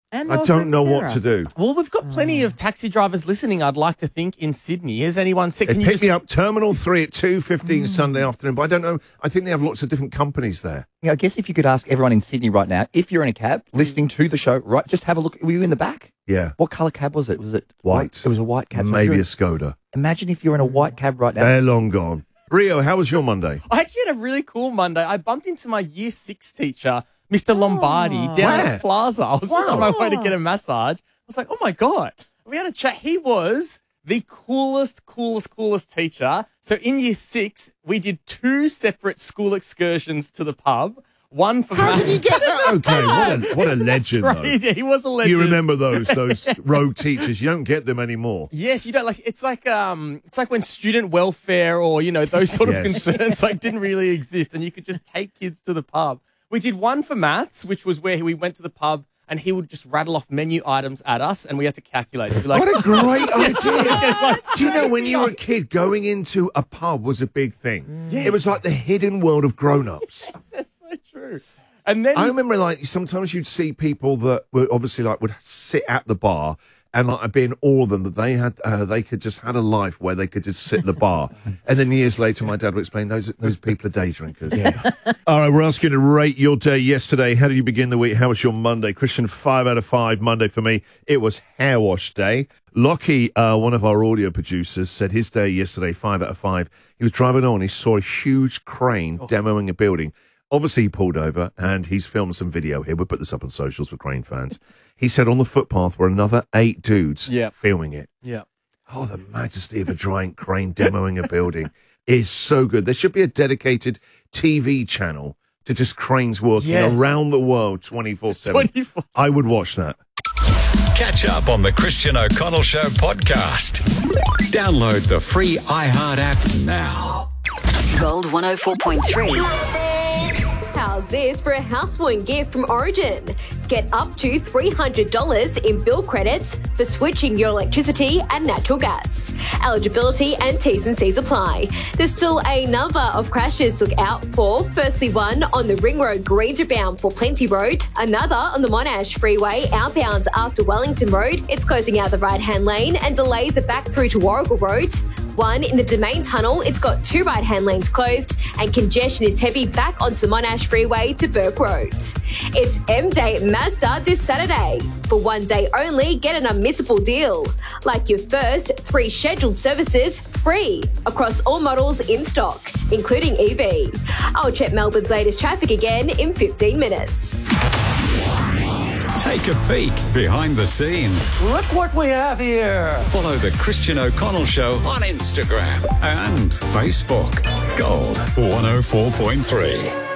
And I don't know what to do. Well, we've got plenty of taxi drivers listening, I'd like to think, in Sydney. Has anyone said... They Can you pick just... me up Terminal 3 at 2:15 Sunday afternoon, but I don't know. I think they have lots of different companies there. I guess if you could ask everyone in Sydney right now, if you're in a cab listening to the show, right, just have a look. Were you in the back? Yeah. What colour cab was it? Was it White. It was a white cab. So Maybe a Skoda. imagine if you're in a white cab right now. They're long gone. Rio, how was your Monday? I actually had a really cool Monday. I bumped into my Year 6 teacher, Mr. Lombardi, down Where? at Plaza. I was just on my way to get a massage. I was like, oh, my God. We had a chat. He was the coolest teacher. So in Year 6, we did 2 separate school excursions to the pub. One for How maths. did he get that? Okay, what a legend, though. Right, yeah, he was a legend. You remember those rogue teachers? You don't get them anymore. Yes, you don't like. It's like when student welfare or those sort of Yes. concerns didn't really exist, and you could just take kids to the pub. We did one for maths, which was where we went to the pub and he would just rattle off menu items at us, and we had to calculate. So like, what a great idea! Do you know when you were a kid, going into a pub was a big thing? Yeah. It was like the hidden world of grown-ups. That's so true. And then I remember, like, sometimes you'd see people that were obviously like would sit at the bar, and like I'd be in awe of them that they could just had a life where they could just sit at the bar. And then years later, my dad would explain those people are day drinkers. Yeah. All right, we're asking to rate your day yesterday. How did you begin the week? How was your Monday? Christian, 5 out of 5. Monday for me, it was hair wash day. Lockie, one of our audio producers, said his day yesterday, 5 out of 5. He was driving on, he saw a huge crane demoing a building. Obviously, he pulled over, and he's filmed some video here. We'll put this up on socials for Crane fans. He said on the footpath were another 8 dudes filming it. Yeah. Oh, the majesty of a giant crane demoing a building is so good. There should be a dedicated TV channel to just cranes working around the world 24/7. I would watch that. Catch up on the Christian O'Connell Show podcast. Download the free iHeart app now. Gold 104.3. How's this for a housewarming gift from Origin? Get up to $300 in bill credits for switching your electricity and natural gas. Eligibility and T's and C's apply. There's still a number of crashes to look out for. Firstly, one on the Ring Road Greensborough bound for Plenty Road. Another on the Monash Freeway outbound after Wellington Road. It's closing out the right-hand lane and delays are back through to Warrigal Road. One in the Domain Tunnel, it's got 2 right-hand lanes closed and congestion is heavy back onto the Monash Freeway to Burke Road. It's M-Day at Mazda this Saturday. For one day only, get an unmissable deal. Like your first 3 scheduled services free across all models in stock, including EV. I'll check Melbourne's latest traffic again in 15 minutes. Take a peek behind the scenes. Look what we have here. Follow the Christian O'Connell Show on Instagram and Facebook. Gold 104.3.